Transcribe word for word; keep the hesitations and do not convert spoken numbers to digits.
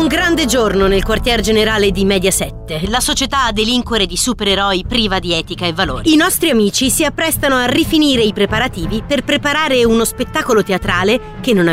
grande giorno nel quartier generale di Mediaset, la società a delinquere di supereroi priva di etica e valori. I nostri amici si apprestano a rifinire i preparativi per preparare uno spettacolo teatrale che non